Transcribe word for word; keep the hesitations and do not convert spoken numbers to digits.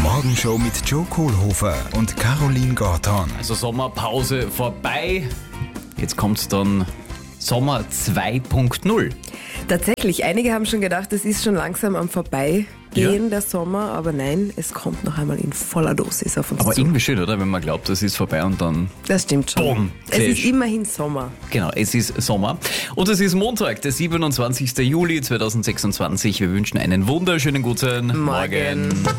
Morgenshow mit Joe Kohlhofer und Caroline Gorton. Also Sommerpause vorbei. Jetzt kommt dann Sommer zwei Punkt null. Tatsächlich, einige haben schon gedacht, es ist schon langsam am Vorbeigehen, Ja. der Sommer, aber nein, es kommt noch einmal in voller Dosis auf uns Aber zu. irgendwie schön, oder? Wenn man glaubt, es ist vorbei und dann... Das stimmt schon. Boom, es Clash. ist immerhin Sommer. Genau, es ist Sommer. Und es ist Montag, der siebenundzwanzigster Juli zweitausendsechsundzwanzig. Wir wünschen einen wunderschönen guten Morgen.